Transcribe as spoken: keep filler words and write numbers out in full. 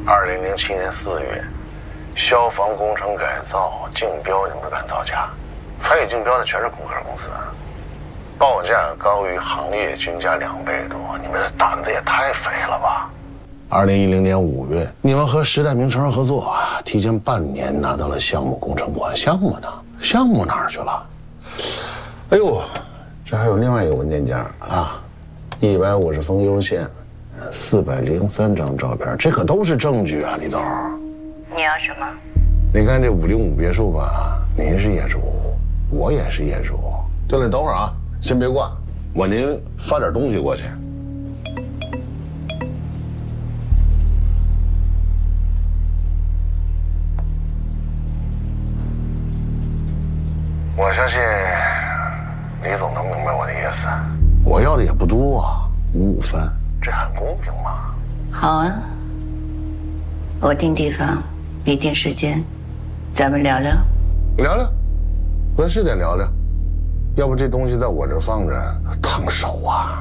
二零零七年四月，消防工程改造竞标你们敢造价？参与竞标的全是空壳公司，报价高于行业均价两倍多，你们这胆子也太肥了吧！二零一零年五月，你们和时代名城合作，提前半年拿到了项目工程款，项目呢？项目哪儿去了？哎呦，这还有另外一个文件夹啊，一百五十封邮件，四百零三张照片，这可都是证据啊，李总。 你要什么？ 你看这五零五别墅吧，您是业主，我也是业主。对了，等会儿啊，先别挂，我您发点东西过去。我相信李总能明白我的意思。我要的也不多啊，五五分，这很公平嘛。 好啊，我定地方，你定时间，咱们聊聊。 聊聊，咱是得聊聊，要不这东西在我这放着烫手啊。